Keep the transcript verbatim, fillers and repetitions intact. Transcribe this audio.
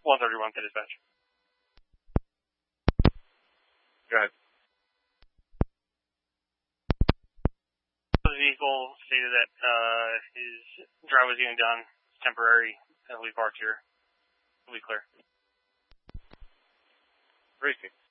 one thirty-one to dispatch. Go ahead. The vehicle stated that uh, his drive was getting done. It's temporary. Heavily parked here. We'll be clear. Briefing.